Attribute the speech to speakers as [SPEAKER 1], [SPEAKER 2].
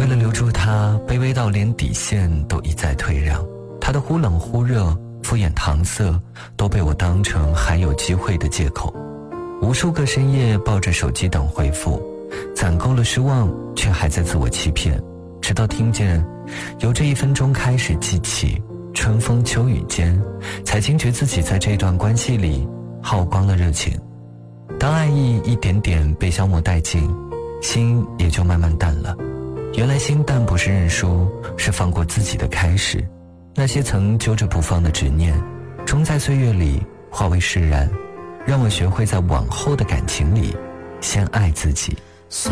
[SPEAKER 1] 为了留住他，卑微到连底线都一再退让，他的忽冷忽热、敷衍搪塞都被我当成还有机会的借口。无数个深夜抱着手机等回复，攒够了失望，却还在自我欺骗，直到听见由这1分钟开始记起，春风秋雨间，才惊觉自己在这段关系里耗光了热情。当爱意一点点被消磨殆尽，心也就慢慢淡了。原来心淡不是认输，是放过自己的开始。那些曾揪着不放的执念，终在岁月里化为释然，让我学会在往后的感情里先爱自己。